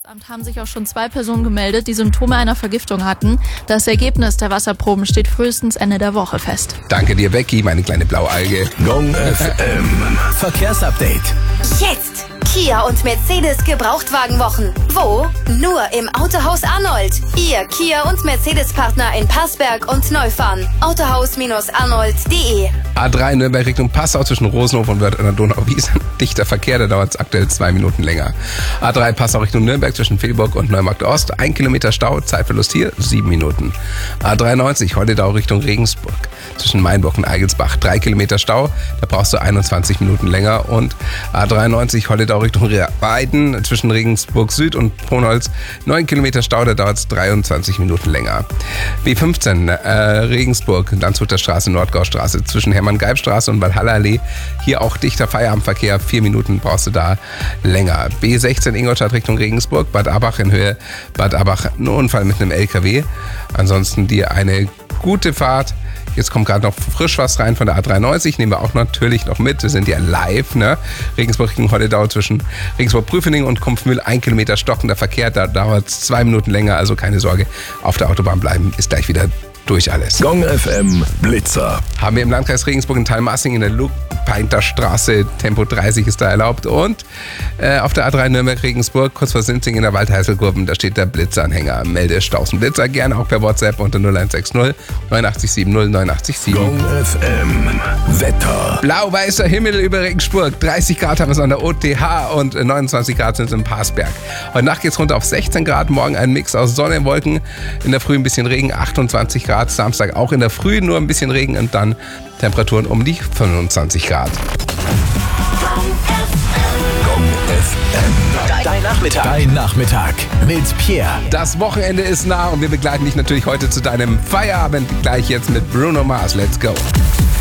Gesundheitsamt haben sich auch schon 2 Personen gemeldet, die Symptome einer Vergiftung hatten. Das Ergebnis der Wasserproben steht frühestens Ende der Woche fest. Danke dir, Becky, meine kleine Blaualge. Gong FM. Verkehrsupdate. Jetzt! Kia und Mercedes Gebrauchtwagenwochen. Wo? Nur im Autohaus Arnold. Ihr Kia und Mercedes-Partner in Passberg und Neufahren. Autohaus-arnold.de. A3 Nürnberg Richtung Passau zwischen Rosenhof und Wörth Donauwiesen. Dichter Verkehr, da dauert es aktuell 2 Minuten länger. A3 Passau Richtung Nürnberg zwischen Vilburg und Neumarkt Ost. 1 Kilometer Stau, Zeitverlust hier 7 Minuten. A93 Holledau Richtung Regensburg zwischen Mainburg und Eigelsbach. 3 Kilometer Stau, da brauchst du 21 Minuten länger. Und A93 Holledau Richtung Weiden zwischen Regensburg Süd und Ponholz. 9 Kilometer Stau, da dauert es 23 Minuten länger. B15 Regensburg, Landshuter Straße, Nordgaustraße zwischen Hermann-Geib-Straße und Walhalla-Allee. Hier auch dichter Feierabendverkehr, 4 Minuten brauchst du da länger. B16 Ingolstadt Richtung Regensburg, Bad Abach in Höhe Bad Abach, ein Unfall mit einem LKW. Ansonsten dir eine gute Fahrt. Jetzt kommt gerade noch frisch was rein von der A93, nehmen wir auch natürlich noch mit. Wir sind ja live, ne? Regensburg Richtung Holledau zwischen Regensburg-Prüfening und Kumpfmühl, 1 Kilometer stockender Verkehr, da dauert es 2 Minuten länger, also keine Sorge, auf der Autobahn bleiben, ist gleich wieder durch alles. Gong FM Blitzer. Haben wir im Landkreis Regensburg in Thalmassing in der Luckpeinter Straße, Tempo 30 ist da erlaubt. Und auf der A3 Nürnberg-Regensburg, kurz vor Sinzing in der Waldheißelgruben, da steht der Blitzanhänger. Melde Staus und Blitzer gerne auch per WhatsApp unter 0160 8970 987. Gong FM Wetter. Blau-weißer Himmel über Regensburg. 30 Grad haben wir es an der OTH und 29 Grad sind es im Passberg. Heute Nacht geht es runter auf 16 Grad. Morgen ein Mix aus Sonne und Wolken. In der Früh ein bisschen Regen, 28 Grad. Samstag auch in der Früh nur ein bisschen Regen und dann Temperaturen um die 25 Grad. Gong FM. Dein Nachmittag mit Pierre. Das Wochenende ist nah und wir begleiten dich natürlich heute zu deinem Feierabend. Gleich jetzt mit Bruno Mars. Let's go.